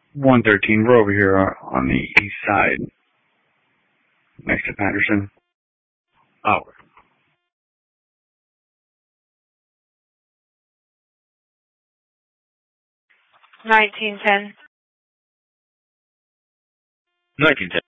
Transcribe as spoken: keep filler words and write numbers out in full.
one thirteen, we're over here on the east side, next to Patterson. Oh. nineteen ten. nineteen ten.